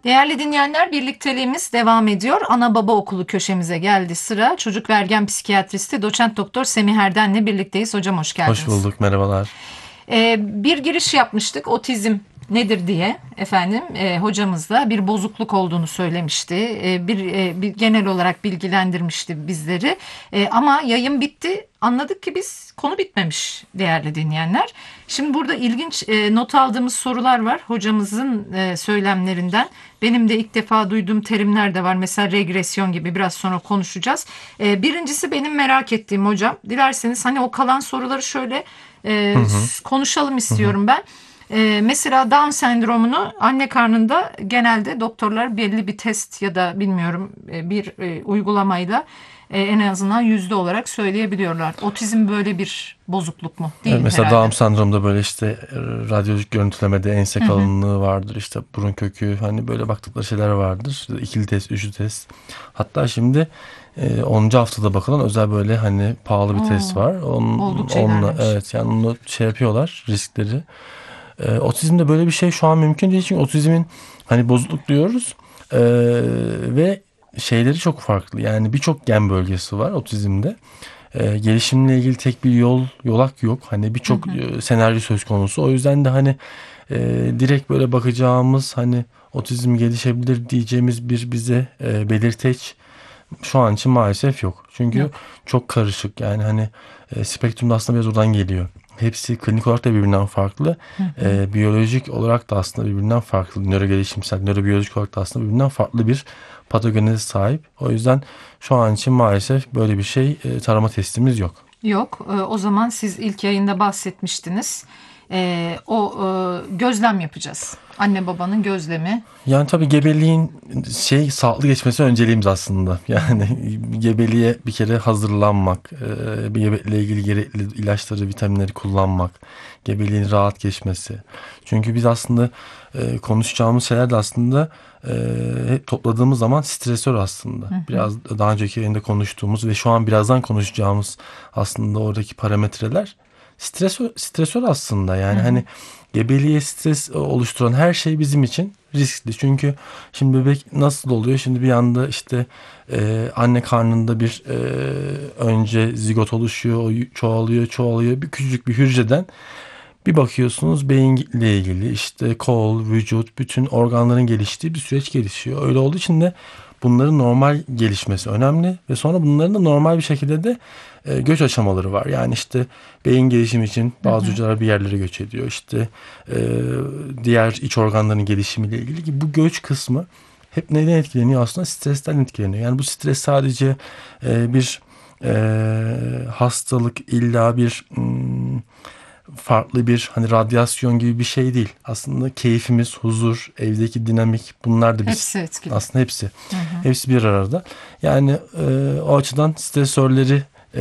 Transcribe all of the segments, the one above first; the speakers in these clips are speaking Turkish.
Değerli dinleyenler, birlikteliğimiz devam ediyor. Ana baba okulu köşemize geldi sıra. Çocuk ve ergen psikiyatristi doçent doktor Semih Erden'le birlikteyiz. Hocam hoş Hoş geldiniz. bulduk, merhabalar. Bir giriş yapmıştık, otizm nedir diye efendim, hocamız da bir bozukluk olduğunu söylemişti. Bir genel olarak bilgilendirmişti bizleri. Ama yayın bitti. Anladık ki konu bitmemiş değerli dinleyenler. Şimdi burada ilginç not aldığımız sorular var hocamızın söylemlerinden. Benim de ilk defa duyduğum terimler de var. Mesela regresyon gibi, biraz sonra konuşacağız. Birincisi benim merak ettiğim hocam. Dilerseniz hani o kalan soruları şöyle Hı hı, konuşalım hı hı. istiyorum ben. Mesela Down sendromunu anne karnında genelde doktorlar belli bir test ya da bilmiyorum bir uygulamayla en azından yüzde olarak söyleyebiliyorlar. Otizm böyle bir bozukluk mu? Evet, Değil mesela herhalde. Down sendromda böyle işte radyolojik görüntülemede ense Hı hı. kalınlığı vardır, işte burun kökü, hani böyle baktıkları şeyler vardır. İşte ikili test, üçlü test. Hatta şimdi 10. haftada bakılan özel böyle hani pahalı bir test Oo, var. oldukça Onunla ilerlemiş. evet, yani onu şey yapıyorlar, riskleri. Otizmde böyle bir şey şu an mümkün değil, çünkü otizmin hani bozukluk diyoruz E, ve şeyleri çok farklı. Yani birçok gen bölgesi var otizmde. Gelişimle ilgili tek bir yolak yok. Hani Hı birçok hı. senaryo söz konusu. O yüzden de hani direkt böyle bakacağımız, hani otizm gelişebilir diyeceğimiz bir bize belirteç şu an için maalesef yok. Çünkü Yok. çok karışık. Yani hani spektrumda aslında biraz oradan geliyor. Hepsi klinik olarak da birbirinden farklı. Hı hı. Biyolojik olarak da aslında birbirinden farklı. Nörogelişimsel, nörobiyolojik olarak da aslında birbirinden farklı bir patogeneze sahip. O yüzden şu an için maalesef böyle bir şey, tarama testimiz yok. Yok. O zaman siz ilk yayında bahsetmiştiniz. Gözlem yapacağız. Anne babanın gözlemi. Yani tabii gebeliğin sağlıklı geçmesi önceliğimiz aslında. Yani Hmm. gebeliğe bir kere hazırlanmak, bir gebelikle ilgili gerekli ilaçları, vitaminleri kullanmak, gebeliğin rahat geçmesi. Çünkü biz aslında konuşacağımız şeyler de aslında hep topladığımız zaman stresör aslında. Hı hı. Biraz daha önceki yayında konuştuğumuz ve şu an birazdan konuşacağımız aslında oradaki parametreler stresör aslında. Hı Yani hı. hani gebeliğe stres oluşturan her şey bizim için riskli. Çünkü şimdi bebek nasıl oluyor? Şimdi bir anda işte anne karnında bir önce zigot oluşuyor, o çoğalıyor, çoğalıyor. Bir küçücük bir hücreden bir bakıyorsunuz beyinle ilgili işte kol, vücut, bütün organların geliştiği bir süreç gelişiyor. Öyle olduğu için de bunların normal gelişmesi önemli ve sonra bunların da normal bir şekilde de göç aşamaları var. Yani işte beyin gelişimi için Hı bazı hı. hücreler bir yerlere göç ediyor. İşte e, diğer iç organların gelişimiyle ilgili ki bu göç kısmı hep neyden etkileniyor? Aslında stresten etkileniyor. Yani bu stres sadece bir hastalık, illa bir farklı bir hani radyasyon gibi bir şey değil. Aslında keyfimiz, huzur, evdeki dinamik, bunlar da biz Hepsi etkili. aslında hepsi. Hı hı. Hepsi bir arada. Yani o açıdan stresörleri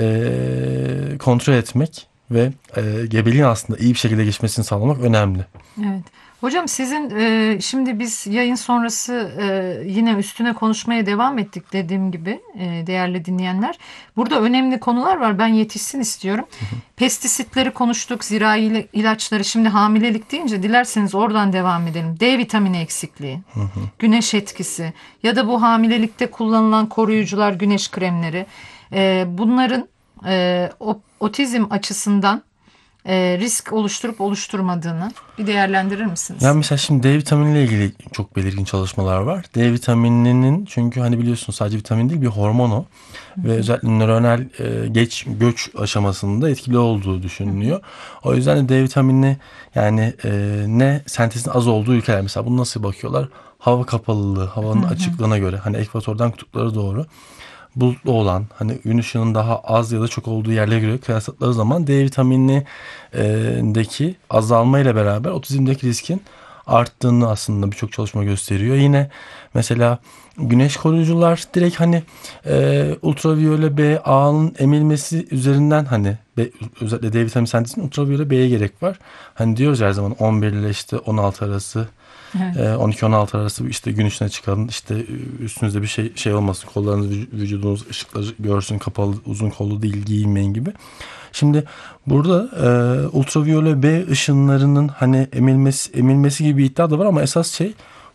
kontrol etmek ve gebeliğin aslında iyi bir şekilde geçmesini sağlamak önemli. Evet. Hocam sizin şimdi biz yayın sonrası yine üstüne konuşmaya devam ettik dediğim gibi değerli dinleyenler. Burada önemli konular var. Ben yetişsin istiyorum. Pestisitleri konuştuk, zirai ilaçları. Şimdi hamilelik deyince dilerseniz oradan devam edelim. D vitamini eksikliği, Hı hı. güneş etkisi ya da bu hamilelikte kullanılan koruyucular, güneş kremleri. Bunların otizm açısından risk oluşturup oluşturmadığını bir değerlendirir misiniz? Yani mesela şimdi D vitaminiyle ilgili çok belirgin çalışmalar var. D vitamininin, çünkü hani biliyorsun sadece vitamin değil, bir hormon o. Hı Ve hı, özellikle nöronal göç aşamasında etkili olduğu hı hı, düşünülüyor. O yüzden de D vitamini, yani ne sentezin az olduğu ülkeler, mesela bunu nasıl bakıyorlar? Hava kapalılığı, hı havanın hı. açıklığına göre, hani ekvatordan kutuplara doğru bulutlu olan, hani gün ışığının daha az ya da çok olduğu yerlere göre kıyasladıkları zaman D vitaminindeki azalmayla beraber otizmdeki riskin arttığını aslında birçok çalışma gösteriyor. Yine mesela güneş koruyucular direkt hani ultraviyole B A'nın emilmesi üzerinden, hani özellikle D vitamini sentezinin ultraviyole B'ye gerek var. Hani diyoruz her zaman 11 ile işte 16 arası, Evet. 12-16 arası işte gün ışığına çıkalım. İşte üstünüzde bir şey olmasın. Kollarınız, vücudunuz ışıkları görsün. Kapalı, uzun kollu değil, giyinmeyin gibi. Şimdi burada ultraviyole B ışınlarının hani emilmesi gibi bir iddia da var, ama esas şey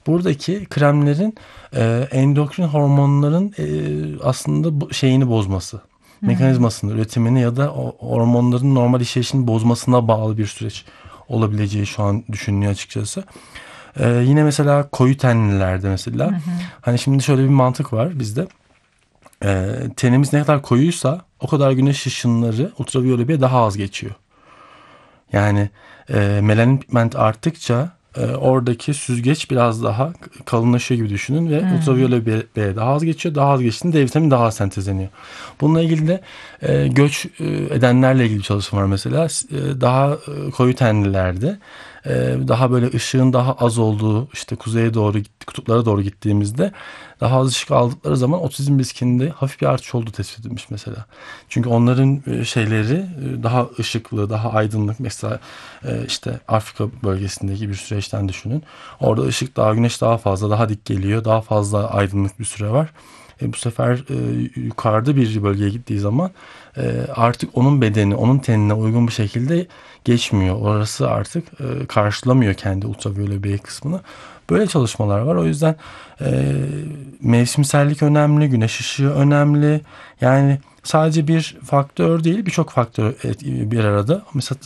buradaki kremlerin endokrin hormonların aslında şeyini bozması, mekanizmasını, üretimini ya da o hormonların normal işleyişini bozmasına bağlı bir süreç olabileceği şu an düşünülüyor açıkçası. Yine mesela koyu tenlilerde mesela hani şimdi şöyle bir mantık var bizde. Tenimiz ne kadar koyuysa o kadar güneş ışınları ultraviyole daha az geçiyor. Yani melanin pigment arttıkça oradaki süzgeç biraz daha kalınlaşıyor gibi düşünün ve ultraviyole B'ye daha az geçiyor. Daha az geçtiğinde D vitamini daha az sentezleniyor. Bununla ilgili de göç edenlerle ilgili bir çalışma var mesela. Daha koyu tenlilerde daha böyle ışığın daha az olduğu işte kuzeye doğru kutuplara doğru gittiğimizde daha az ışık aldıkları zaman otizm riskinde hafif bir artış olduğu tespit edilmiş mesela. Çünkü onların şeyleri daha ışıklı, daha aydınlık. Mesela işte Afrika bölgesindeki bir süreçten düşünün. Orada ışık daha, güneş daha fazla, daha dik geliyor. Daha fazla aydınlık bir süre var. Bu sefer yukarıda bir bölgeye gittiği zaman artık onun bedeni, onun tenine uygun bir şekilde geçmiyor. Orası artık karşılamıyor kendi ultraviyole B kısmını. Böyle çalışmalar var. O yüzden mevsimsellik önemli, güneş ışığı önemli. Yani sadece bir faktör değil, birçok faktör bir arada. Mesela